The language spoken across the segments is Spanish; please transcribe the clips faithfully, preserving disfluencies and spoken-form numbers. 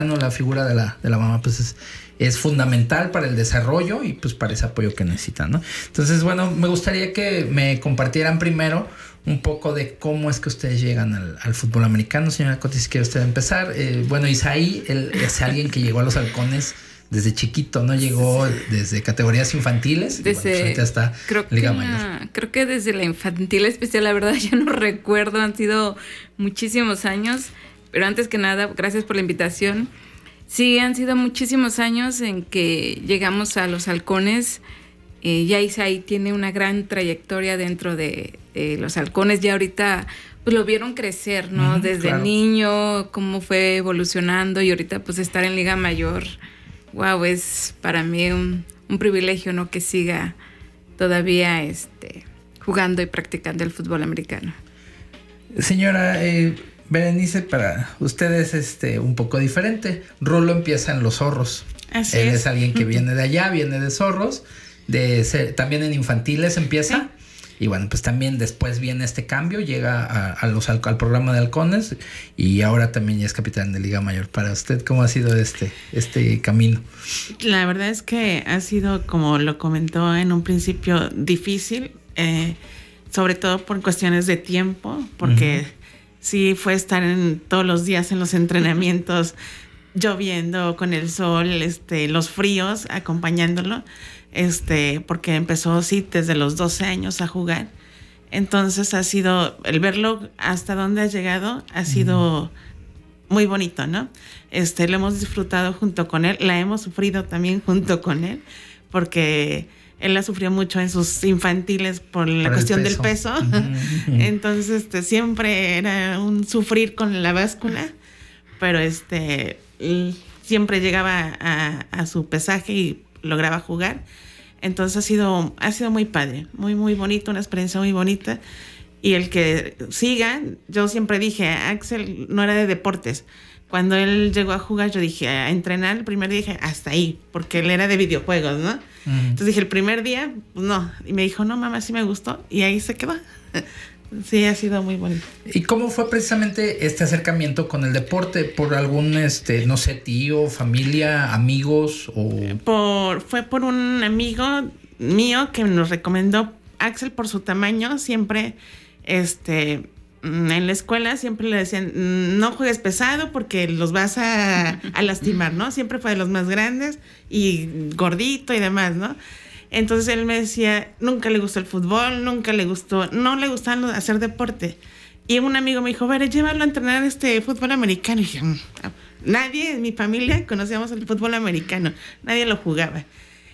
la figura de la, de la mamá pues es, es fundamental para el desarrollo y pues para ese apoyo que necesitan, ¿no? Entonces, bueno, me gustaría que me compartieran primero un poco de cómo es que ustedes llegan al, al fútbol americano. Señora Cotis, si quiere usted empezar. Eh, bueno, Isaí él, es alguien que llegó a los Halcones desde chiquito, ¿no? Llegó desde categorías infantiles. Desde, bueno, pues hasta creo Liga que Mayor. La, creo que desde la infantil especial, la verdad ya no recuerdo, han sido muchísimos años. Pero antes que nada, gracias por la invitación. Sí, han sido muchísimos años en que llegamos a los Halcones. Eh, ya Isaí tiene una gran trayectoria dentro de, de los Halcones. Ya ahorita pues lo vieron crecer, ¿no? Uh-huh, Desde claro. niño, cómo fue evolucionando y ahorita pues estar en Liga Mayor. Wow, es para mí un, un privilegio, ¿no? Que siga todavía este, jugando y practicando el fútbol americano. Señora eh, Berenice, para ustedes este un poco diferente. Rulo empieza en los Zorros. Así Él es. es alguien que viene de allá, viene de Zorros, de ser, también en infantiles empieza. Sí. Y bueno, pues también después viene este cambio, llega a, a los, al, al programa de Halcones y ahora también ya es capitán de Liga Mayor. Para usted, ¿cómo ha sido este, este camino? La verdad es que ha sido, como lo comentó en un principio, difícil, eh, sobre todo por cuestiones de tiempo, porque uh-huh. sí fue estar en, todos los días en los entrenamientos, lloviendo, con el sol, este, los fríos, acompañándolo. Este, porque empezó sí desde los doce años a jugar. Entonces ha sido, el verlo hasta dónde ha llegado ha sido mm. muy bonito, ¿no? Este, lo hemos disfrutado junto con él, la hemos sufrido también junto con él, porque él la sufrió mucho en sus infantiles por la por cuestión del peso. Uh-huh. Entonces, este, siempre era un sufrir con la báscula, pero este, siempre llegaba a, a su pesaje y lograba jugar. Entonces ha sido, ha sido muy padre, muy, muy bonito, una experiencia muy bonita. Y el que siga, yo siempre dije, Axel no era de deportes. Cuando él llegó a jugar, yo dije, a entrenar, el primer día dije, hasta ahí, porque él era de videojuegos, ¿no? Uh-huh. Entonces dije, el primer día, pues no. Y me dijo, no, mamá, sí me gustó. Y ahí se quedó. Sí, ha sido muy bonito. ¿Y cómo fue precisamente este acercamiento con el deporte? ¿Por algún, este, no sé, tío, familia, amigos? O por Fue por un amigo mío que nos recomendó Axel por su tamaño. Siempre, este, en la escuela siempre le decían, no juegues pesado porque los vas a, a lastimar, ¿no? Siempre fue de los más grandes y gordito y demás, ¿no? Entonces él me decía, nunca le gustó el fútbol, nunca le gustó, no le gustaba hacer deporte. Y un amigo me dijo, Vera, llévalo a entrenar este fútbol americano. Y dije, nadie en mi familia conocíamos el fútbol americano, nadie lo jugaba.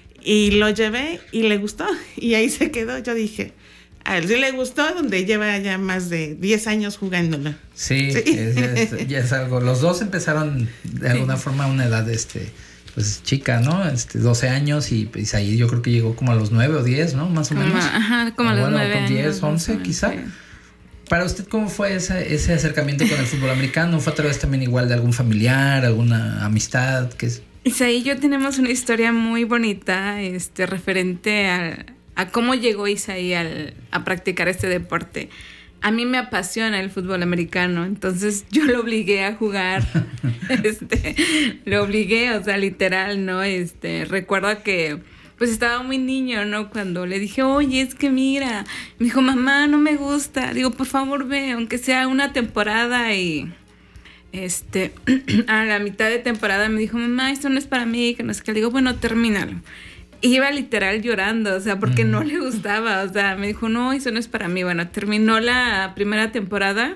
Y lo llevé y le gustó, y ahí se quedó. Yo dije, a él sí le gustó, donde lleva ya más de diez años jugándolo. Sí, sí. Es, es, ya es algo. Los dos empezaron de alguna sí. forma a una edad, este... pues chica, ¿no? Este, doce años y pues ahí yo creo que llegó como a los nueve o diez, ¿no? Más o como, menos. Ajá, como a los bueno, nueve con diez, años, once quizá. Sí. Para usted, ¿cómo fue ese, ese acercamiento con el fútbol americano? ¿Fue a través también igual de algún familiar, alguna amistad? ¿Qué es? Isaí y yo tenemos una historia muy bonita, este, referente a, a cómo llegó Isaí al, a practicar este deporte. A mí me apasiona el fútbol americano, entonces yo lo obligué a jugar, este, lo obligué, o sea, literal, ¿no? Este, recuerdo que, pues estaba muy niño, ¿no? Cuando le dije, oye, es que mira, me dijo, mamá, no me gusta, digo, por favor ve, aunque sea una temporada y, este, a la mitad de temporada me dijo, mamá, esto no es para mí, que no sé qué, le digo, bueno, termínalo. Y iba literal llorando, o sea, porque mm. no le gustaba, o sea, me dijo, no, eso no es para mí. Bueno, terminó la primera temporada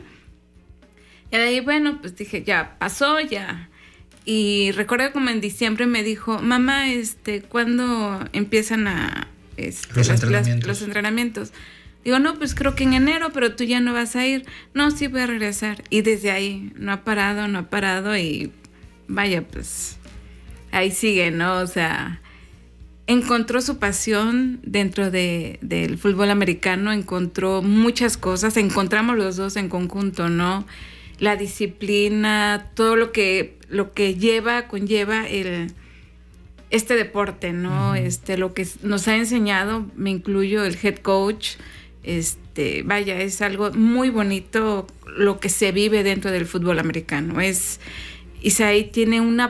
y de ahí, bueno, pues dije, ya, pasó, ya. Y recuerdo como en diciembre me dijo, mamá, este, ¿cuándo empiezan a este, los, las, entrenamientos. Las, los entrenamientos? Digo, no, pues creo que en enero, pero tú ya no vas a ir. No, sí voy a regresar. Y desde ahí no ha parado, no ha parado y vaya, pues ahí sigue, ¿no? O sea, encontró su pasión dentro de, del fútbol americano, encontró muchas cosas, encontramos los dos en conjunto, ¿no? La disciplina, todo lo que, lo que lleva, conlleva el, este deporte, ¿no? Uh-huh. Este, lo que nos ha enseñado, me incluyo el head coach, este, vaya, es algo muy bonito lo que se vive dentro del fútbol americano, es... Isaí tiene una